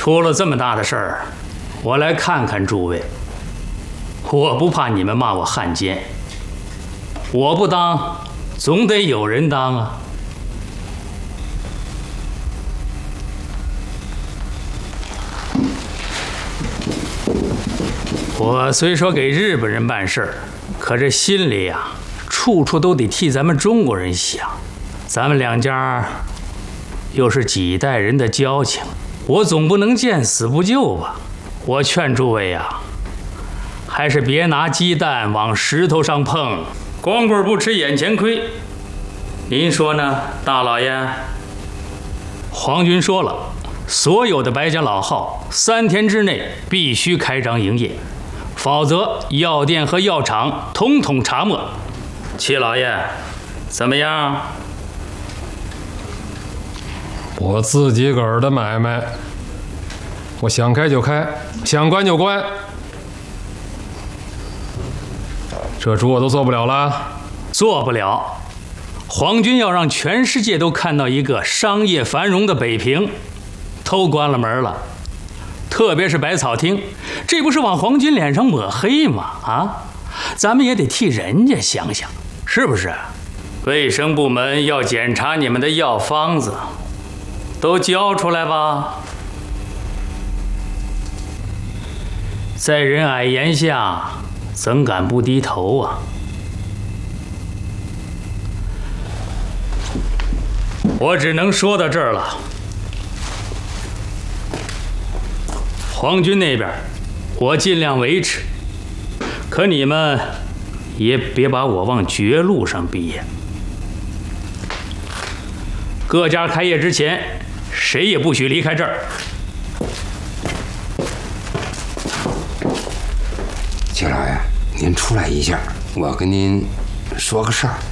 出了这么大的事儿，我来看看诸位。我不怕你们骂我汉奸，我不当，总得有人当啊。我虽说给日本人办事儿，可这心里呀，处处都得替咱们中国人想。咱们两家又是几代人的交情，我总不能见死不救吧？我劝诸位呀，还是别拿鸡蛋往石头上碰，光棍不吃眼前亏。您说呢，大老爷？皇军说了，所有的白家老号3天之内必须开张营业，否则药店和药厂统统查没。戚老爷，怎么样？ 我自己个儿的买卖，我想开就开，想关就关。这主我都做不了了， 做不了。皇军要让全世界都看到一个商业繁荣的北平，都关了门了。特别是百草厅，这不是往皇军脸上抹黑吗？啊，咱们也得替人家想想，是不是？卫生部门要检查你们的药方子，都交出来吧。在人矮檐下，怎敢不低头啊？我只能说到这儿了。皇军那边，我尽量维持，可你们也别把我往绝路上逼呀。各家开业之前，谁也不许离开这儿。 戚老爷，您出来一下，我跟您说个事儿。